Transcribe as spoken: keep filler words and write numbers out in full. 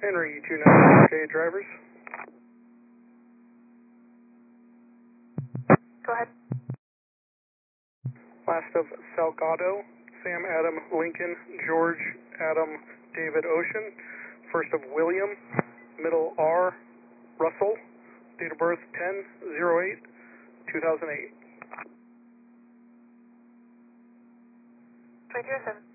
Henry two nine K drivers. Go ahead. Last of Salgado, Sam Adam Lincoln, George Adam David Ocean. First of William, middle R, Russell, date of birth ten oh eight two thousand eight. three zero seven.